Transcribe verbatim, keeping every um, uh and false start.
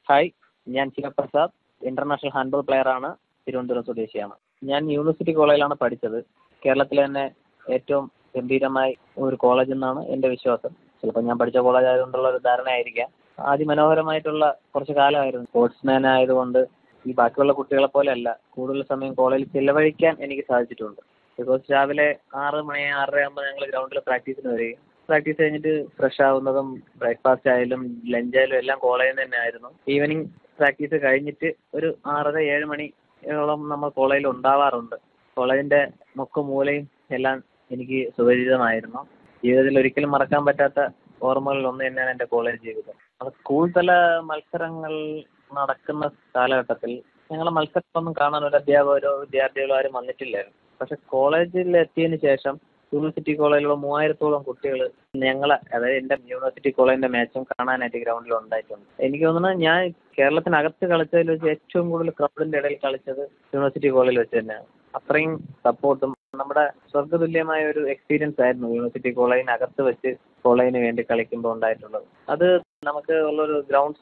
Hi, ഞാൻ Sivaprasad, international handball പ്ലെയറാണ്, തിരുവനന്തപുരം സ്വദേശിയാണ്. ഞാൻ യൂണിവേഴ്സിറ്റി കോളേജിലാണ് പഠിച്ചത്. കേരളത്തിലെ തന്നെ ഏറ്റവും ഗംഭീരമായ ഒരു കോളേജ് എന്നാണ് എൻ്റെ വിശ്വാസം. ചിലപ്പോൾ ഞാൻ പഠിച്ച കോളേജ് ആയതുകൊണ്ടുള്ള ഒരു ധാരണയായിരിക്കാം. അതിമനോഹരമായിട്ടുള്ള കുറച്ച് കാലമായിരുന്നു. സ്പോർട്സ്മാൻ ആയതുകൊണ്ട് ഈ ബാക്കിയുള്ള കുട്ടികളെ പോലെയല്ല, കൂടുതൽ സമയം കോളേജിൽ ചിലവഴിക്കാൻ എനിക്ക് സാധിച്ചിട്ടുണ്ട്. ബിക്കോസ് രാവിലെ ആറ് മണി ആറര ആകുമ്പോൾ ഞങ്ങൾ ഗ്രൗണ്ടിൽ പ്രാക്ടീസിന് വരികയും പ്രാക്ടീസ് കഴിഞ്ഞിട്ട് ഫ്രഷ് ആവുന്നതും ബ്രേക്ക്ഫാസ്റ്റ് ആയാലും ലഞ്ച് ആയാലും എല്ലാം കോളേജിൽ തന്നെ ആയിരുന്നു. ഈവനിങ് പ്രാക്ടീസ് കഴിഞ്ഞിട്ട് ഒരു ആറര ഏഴ് മണിയോളം നമ്മൾ കോളേജിൽ ഉണ്ടാവാറുണ്ട്. കോളേജിൻ്റെ മുക്കും മൂലയും എല്ലാം എനിക്ക് സുപരിചിതമായിരുന്നു. ജീവിതത്തിൽ ഒരിക്കലും മറക്കാൻ പറ്റാത്ത ഓർമ്മകളിൽ ഒന്ന് തന്നെയാണ് എൻ്റെ കോളേജ് ജീവിതം. അത് സ്കൂൾ തല മത്സരങ്ങൾ നടക്കുന്ന കാലഘട്ടത്തിൽ ഞങ്ങളെ മത്സരമൊന്നും കാണാൻ ഒരു അധ്യാപകരോ വിദ്യാർത്ഥികളോ ആരും വന്നിട്ടില്ലായിരുന്നു. പക്ഷെ കോളേജിൽ എത്തിയതിന് ശേഷം യൂണിവേഴ്സിറ്റി കോളേജിലുള്ള മൂവായിരത്തോളം കുട്ടികൾ ഞങ്ങളെ, അതായത് എൻ്റെ യൂണിവേഴ്സിറ്റി കോളേജിൻ്റെ മാച്ചും കാണാനായിട്ട് ഗ്രൗണ്ടിൽ ഉണ്ടായിട്ടുണ്ട്. എനിക്ക് തോന്നുന്നത് ഞാൻ കേരളത്തിനകത്ത് കളിച്ചതിൽ വെച്ച് ഏറ്റവും കൂടുതൽ ക്രൗഡിൻ്റെ ഇടയിൽ കളിച്ചത് യൂണിവേഴ്സിറ്റി കോളേജിൽ വെച്ച് തന്നെയാണ്. അത്രയും സപ്പോർട്ടും നമ്മുടെ സ്വർഗ്ഗതുല്യമായ ഒരു എക്സ്പീരിയൻസ് ആയിരുന്നു യൂണിവേഴ്സിറ്റി കോളേജിനകത്ത് വെച്ച് കോളേജിന് വേണ്ടി കളിക്കുമ്പോൾ ഉണ്ടായിട്ടുള്ളത്. അത് നമുക്ക് ഉള്ളൊരു ഗ്രൗണ്ട്